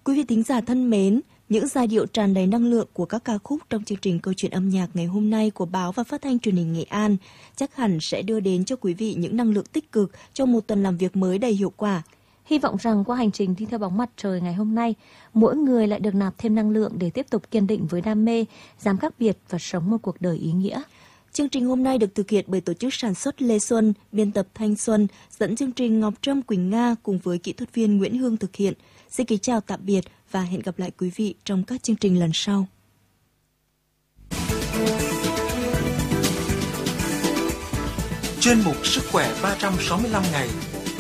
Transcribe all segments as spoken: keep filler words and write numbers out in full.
Quý vị thính giả thân mến, những giai điệu tràn đầy năng lượng của các ca khúc trong chương trình Câu chuyện âm nhạc ngày hôm nay của báo và phát thanh truyền hình Nghệ An chắc hẳn sẽ đưa đến cho quý vị những năng lượng tích cực trong một tuần làm việc mới đầy hiệu quả. Hy vọng rằng qua hành trình đi theo bóng mặt trời ngày hôm nay, mỗi người lại được nạp thêm năng lượng để tiếp tục kiên định với đam mê, dám khác biệt và sống một cuộc đời ý nghĩa. Chương trình hôm nay được thực hiện bởi tổ chức sản xuất Lê Xuân, biên tập Thanh Xuân, dẫn chương trình Ngọc Trâm Quỳnh Nga cùng với kỹ thuật viên Nguyễn Hương thực hiện. Xin kính chào tạm biệt và hẹn gặp lại quý vị trong các chương trình lần sau. Chuyên mục Sức khỏe ba trăm sáu mươi lăm ngày.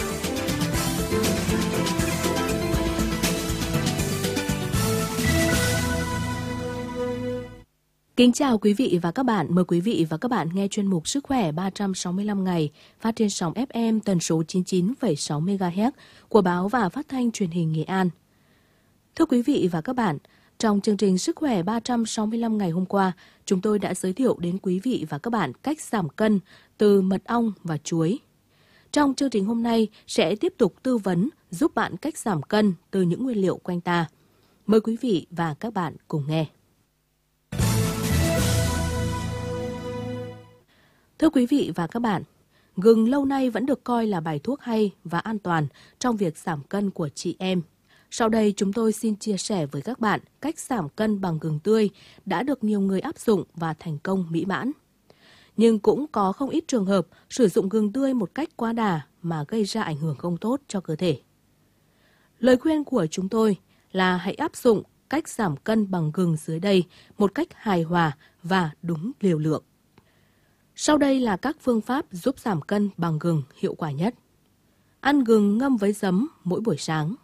Kính chào quý vị và các bạn. Mời quý vị và các bạn nghe chuyên mục Sức khỏe ba trăm sáu mươi lăm ngày phát trên sóng ép em tần số chín mươi chín phẩy sáu mê ga héc của báo và phát thanh truyền hình Nghệ An. Thưa quý vị và các bạn, trong chương trình Sức khỏe ba trăm sáu mươi lăm ngày hôm qua, chúng tôi đã giới thiệu đến quý vị và các bạn cách giảm cân từ mật ong và chuối. Trong chương trình hôm nay sẽ tiếp tục tư vấn giúp bạn cách giảm cân từ những nguyên liệu quanh ta. Mời quý vị và các bạn cùng nghe. Thưa quý vị và các bạn, gừng lâu nay vẫn được coi là bài thuốc hay và an toàn trong việc giảm cân của chị em. Sau đây chúng tôi xin chia sẻ với các bạn cách giảm cân bằng gừng tươi đã được nhiều người áp dụng và thành công mỹ mãn. Nhưng cũng có không ít trường hợp sử dụng gừng tươi một cách quá đà mà gây ra ảnh hưởng không tốt cho cơ thể. Lời khuyên của chúng tôi là hãy áp dụng cách giảm cân bằng gừng dưới đây một cách hài hòa và đúng liều lượng. Sau đây là các phương pháp giúp giảm cân bằng gừng hiệu quả nhất. Ăn gừng ngâm với giấm mỗi buổi sáng.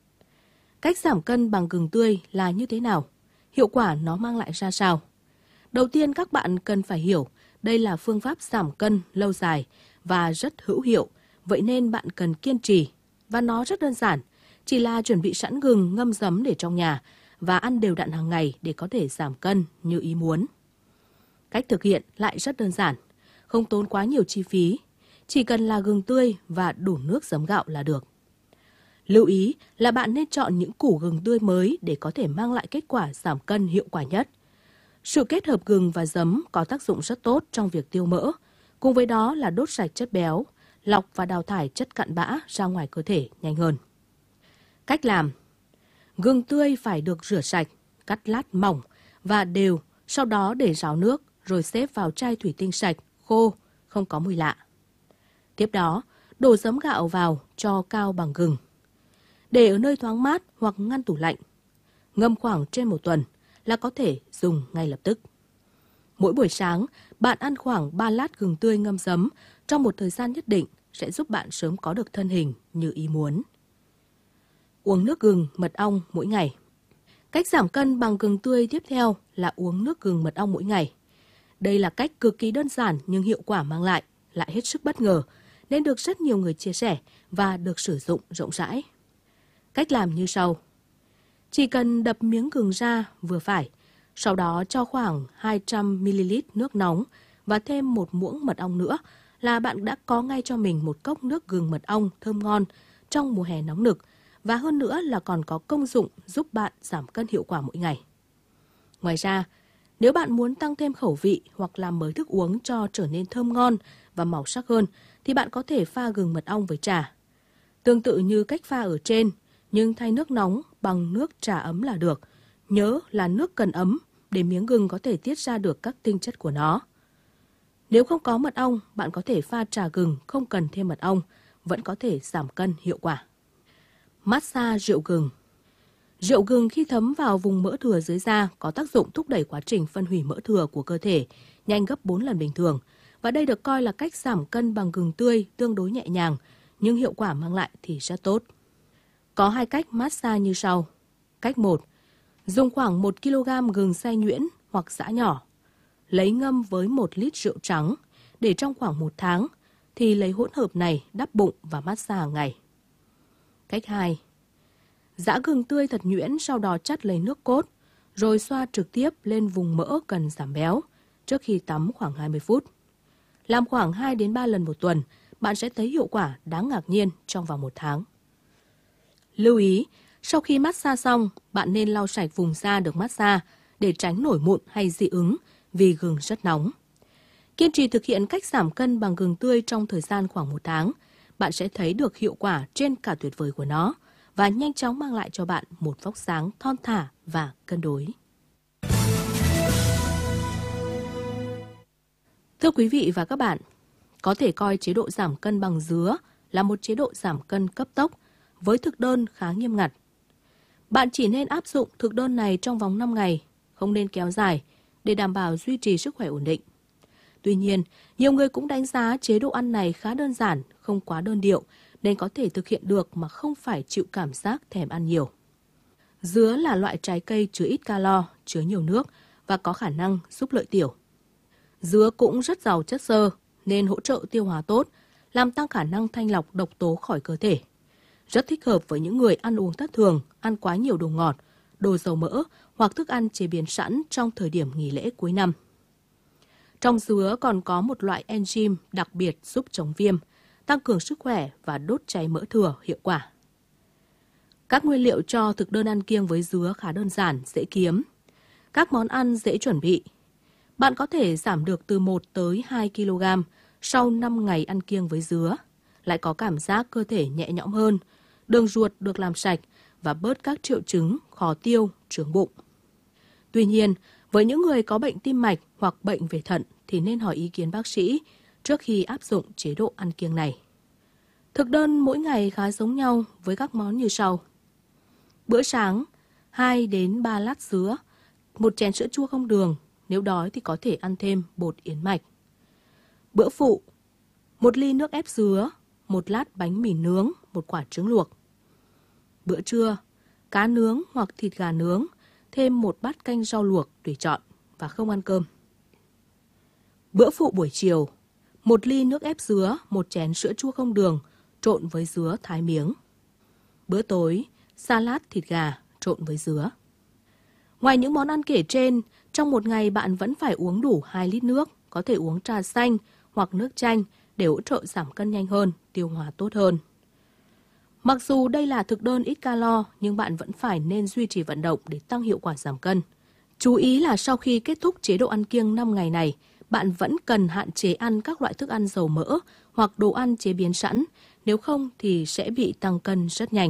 Cách giảm cân bằng gừng tươi là như thế nào? Hiệu quả nó mang lại ra sao? Đầu tiên các bạn cần phải hiểu đây là phương pháp giảm cân lâu dài và rất hữu hiệu, vậy nên bạn cần kiên trì. Và nó rất đơn giản, chỉ là chuẩn bị sẵn gừng ngâm giấm để trong nhà và ăn đều đặn hàng ngày để có thể giảm cân như ý muốn. Cách thực hiện lại rất đơn giản, không tốn quá nhiều chi phí, chỉ cần là gừng tươi và đủ nước giấm gạo là được. Lưu ý là bạn nên chọn những củ gừng tươi mới để có thể mang lại kết quả giảm cân hiệu quả nhất. Sự kết hợp gừng và giấm có tác dụng rất tốt trong việc tiêu mỡ, cùng với đó là đốt sạch chất béo, lọc và đào thải chất cặn bã ra ngoài cơ thể nhanh hơn. Cách làm: gừng tươi phải được rửa sạch, cắt lát mỏng và đều, sau đó để ráo nước rồi xếp vào chai thủy tinh sạch, khô, không có mùi lạ. Tiếp đó, đổ giấm gạo vào cho cao bằng gừng. Để ở nơi thoáng mát hoặc ngăn tủ lạnh. Ngâm khoảng trên một tuần là có thể dùng ngay lập tức. Mỗi buổi sáng, bạn ăn khoảng ba lát gừng tươi ngâm giấm trong một thời gian nhất định sẽ giúp bạn sớm có được thân hình như ý muốn. Uống nước gừng mật ong mỗi ngày. Cách giảm cân bằng gừng tươi tiếp theo là uống nước gừng mật ong mỗi ngày. Đây là cách cực kỳ đơn giản nhưng hiệu quả mang lại lại hết sức bất ngờ, nên được rất nhiều người chia sẻ và được sử dụng rộng rãi. Cách làm như sau. Chỉ cần đập miếng gừng ra vừa phải, sau đó cho khoảng hai trăm mi li lít nước nóng và thêm một muỗng mật ong nữa là bạn đã có ngay cho mình một cốc nước gừng mật ong thơm ngon trong mùa hè nóng nực, và hơn nữa là còn có công dụng giúp bạn giảm cân hiệu quả mỗi ngày. Ngoài ra, nếu bạn muốn tăng thêm khẩu vị hoặc làm mới thức uống cho trở nên thơm ngon và màu sắc hơn, thì bạn có thể pha gừng mật ong với trà. Tương tự như cách pha ở trên, nhưng thay nước nóng bằng nước trà ấm là được. Nhớ là nước cần ấm để miếng gừng có thể tiết ra được các tinh chất của nó. Nếu không có mật ong, bạn có thể pha trà gừng không cần thêm mật ong, vẫn có thể giảm cân hiệu quả. Massage rượu gừng. Rượu gừng khi thấm vào vùng mỡ thừa dưới da có tác dụng thúc đẩy quá trình phân hủy mỡ thừa của cơ thể, nhanh gấp bốn lần bình thường. Và đây được coi là cách giảm cân bằng gừng tươi tương đối nhẹ nhàng, nhưng hiệu quả mang lại thì rất tốt. Có hai cách massage như sau. Cách một. Dùng khoảng một ki lô gam gừng xay nhuyễn hoặc giã nhỏ. Lấy ngâm với một lít rượu trắng, để trong khoảng một tháng, thì lấy hỗn hợp này đắp bụng và massage hàng ngày. Cách hai. Giã gừng tươi thật nhuyễn, sau đó chắt lấy nước cốt, rồi xoa trực tiếp lên vùng mỡ cần giảm béo trước khi tắm khoảng hai mươi phút. Làm khoảng hai đến ba lần một tuần, bạn sẽ thấy hiệu quả đáng ngạc nhiên trong vòng một tháng. Lưu ý, Sau khi massage xong, bạn nên lau sạch vùng da được massage để tránh nổi mụn hay dị ứng vì gừng rất nóng. Kiên trì thực hiện cách giảm cân bằng gừng tươi trong thời gian khoảng một tháng, bạn sẽ thấy được hiệu quả trên cả tuyệt vời của nó và nhanh chóng mang lại cho bạn một vóc dáng thon thả và cân đối. Thưa quý vị và các bạn, có thể coi chế độ giảm cân bằng dứa là một chế độ giảm cân cấp tốc với thực đơn khá nghiêm ngặt. Bạn chỉ nên áp dụng thực đơn này trong vòng năm ngày, không nên kéo dài để đảm bảo duy trì sức khỏe ổn định. Tuy nhiên, nhiều người cũng đánh giá chế độ ăn này khá đơn giản, không quá đơn điệu, nên có thể thực hiện được mà không phải chịu cảm giác thèm ăn nhiều. Dứa là loại trái cây chứa ít calo, chứa nhiều nước và có khả năng giúp lợi tiểu. Dứa cũng rất giàu chất xơ nên hỗ trợ tiêu hóa tốt, làm tăng khả năng thanh lọc độc tố khỏi cơ thể. Rất thích hợp với những người ăn uống thất thường, ăn quá nhiều đồ ngọt, đồ dầu mỡ hoặc thức ăn chế biến sẵn trong thời điểm nghỉ lễ cuối năm. Trong dứa còn có một loại enzyme đặc biệt giúp chống viêm, tăng cường sức khỏe và đốt cháy mỡ thừa hiệu quả. Các nguyên liệu cho thực đơn ăn kiêng với dứa khá đơn giản, dễ kiếm. Các món ăn dễ chuẩn bị. Bạn có thể giảm được từ một tới hai ki lô gam sau năm ngày ăn kiêng với dứa, lại có cảm giác cơ thể nhẹ nhõm hơn, đường ruột được làm sạch và bớt các triệu chứng khó tiêu, chướng bụng. Tuy nhiên, với những người có bệnh tim mạch hoặc bệnh về thận thì nên hỏi ý kiến bác sĩ trước khi áp dụng chế độ ăn kiêng này. Thực đơn mỗi ngày khá giống nhau với các món như sau. Bữa sáng, hai đến ba lát dứa, một chén sữa chua không đường, nếu đói thì có thể ăn thêm bột yến mạch. Bữa phụ, một ly nước ép dứa, một lát bánh mì nướng, một quả trứng luộc. Bữa trưa, cá nướng hoặc thịt gà nướng, thêm một bát canh rau luộc tùy chọn và không ăn cơm. Bữa phụ buổi chiều, một ly nước ép dứa, một chén sữa chua không đường, trộn với dứa thái miếng. Bữa tối, salad thịt gà, trộn với dứa. Ngoài những món ăn kể trên, trong một ngày bạn vẫn phải uống đủ hai lít nước, có thể uống trà xanh hoặc nước chanh để hỗ trợ giảm cân nhanh hơn, tiêu hóa tốt hơn. Mặc dù đây là thực đơn ít calo, nhưng bạn vẫn phải nên duy trì vận động để tăng hiệu quả giảm cân. Chú ý là sau khi kết thúc chế độ ăn kiêng năm ngày này, bạn vẫn cần hạn chế ăn các loại thức ăn dầu mỡ hoặc đồ ăn chế biến sẵn, nếu không thì sẽ bị tăng cân rất nhanh.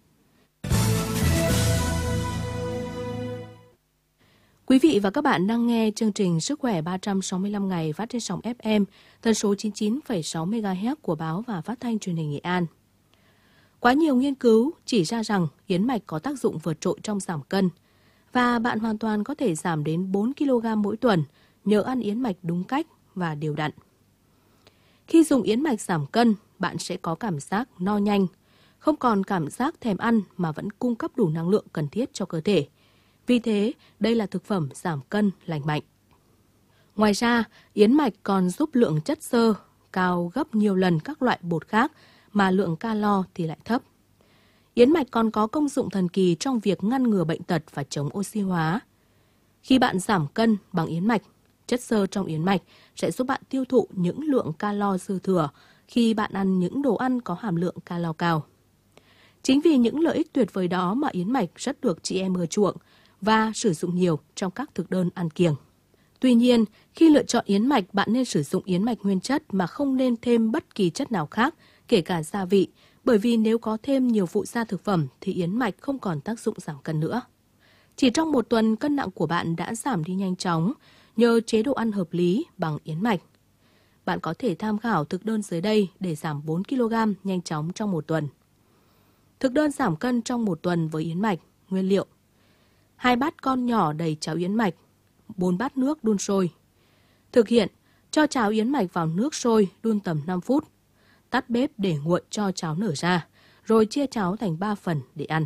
Quý vị và các bạn đang nghe chương trình Sức khỏe ba trăm sáu mươi lăm ngày phát trên sóng ép em, tần số chín mươi chín phẩy sáu mê ga héc của Báo và Phát thanh Truyền hình Nghệ An. Quá nhiều nghiên cứu chỉ ra rằng yến mạch có tác dụng vượt trội trong giảm cân, và bạn hoàn toàn có thể giảm đến bốn ki lô gam mỗi tuần nhờ ăn yến mạch đúng cách và đều đặn. Khi dùng yến mạch giảm cân, bạn sẽ có cảm giác no nhanh, không còn cảm giác thèm ăn mà vẫn cung cấp đủ năng lượng cần thiết cho cơ thể. Vì thế, đây là thực phẩm giảm cân lành mạnh. Ngoài ra, yến mạch còn giúp lượng chất xơ cao gấp nhiều lần các loại bột khác mà lượng calo thì lại thấp. Yến mạch còn có công dụng thần kỳ trong việc ngăn ngừa bệnh tật và chống oxy hóa. Khi bạn giảm cân bằng yến mạch, chất xơ trong yến mạch sẽ giúp bạn tiêu thụ những lượng calo dư thừa khi bạn ăn những đồ ăn có hàm lượng calo cao. Chính vì những lợi ích tuyệt vời đó mà yến mạch rất được chị em ưa chuộng và sử dụng nhiều trong các thực đơn ăn kiêng. Tuy nhiên, khi lựa chọn yến mạch, bạn nên sử dụng yến mạch nguyên chất mà không nên thêm bất kỳ chất nào khác, kể cả gia vị, bởi vì nếu có thêm nhiều phụ gia thực phẩm thì yến mạch không còn tác dụng giảm cân nữa. Chỉ trong một tuần, cân nặng của bạn đã giảm đi nhanh chóng nhờ chế độ ăn hợp lý bằng yến mạch. Bạn có thể tham khảo thực đơn dưới đây để giảm bốn ki lô gam nhanh chóng trong một tuần. Thực đơn giảm cân trong một tuần với yến mạch. Nguyên liệu: hai bát con nhỏ đầy cháo yến mạch, bốn bát nước đun sôi. Thực hiện: cho cháo yến mạch vào nước sôi đun tầm năm phút. Tắt bếp để nguội cho cháo nở ra, rồi chia cháo thành ba phần để ăn.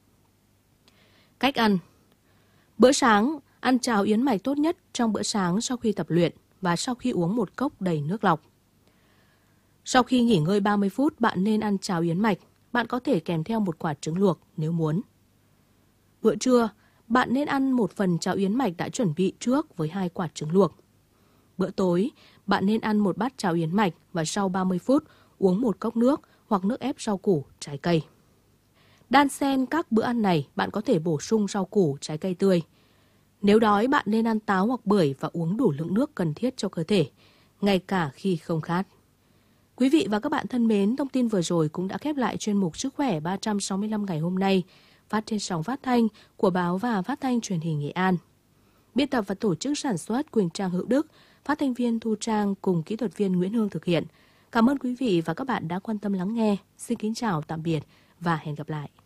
Cách ăn: bữa sáng, ăn cháo yến mạch tốt nhất trong bữa sáng sau khi tập luyện và sau khi uống một cốc đầy nước lọc. Sau khi nghỉ ngơi ba mươi phút, bạn nên ăn cháo yến mạch. Bạn có thể kèm theo một quả trứng luộc nếu muốn. Bữa trưa, bạn nên ăn một phần cháo yến mạch đã chuẩn bị trước với hai quả trứng luộc. Bữa tối, bạn nên ăn một bát cháo yến mạch và sau ba mươi phút uống một cốc nước hoặc nước ép rau củ, trái cây. Đan xen các bữa ăn này, bạn có thể bổ sung rau củ, trái cây tươi. Nếu đói, bạn nên ăn táo hoặc bưởi và uống đủ lượng nước cần thiết cho cơ thể, ngay cả khi không khát. Quý vị và các bạn thân mến, thông tin vừa rồi cũng đã khép lại chuyên mục Sức khỏe ba trăm sáu mươi lăm ngày hôm nay, phát trên sóng phát thanh của Báo và Phát thanh Truyền hình Nghệ An. Biên tập và tổ chức sản xuất Quỳnh Trang Hữu Đức, phát thanh viên Thu Trang cùng kỹ thuật viên Nguyễn Hương thực hiện. Cảm ơn quý vị và các bạn đã quan tâm lắng nghe. Xin kính chào, tạm biệt và hẹn gặp lại.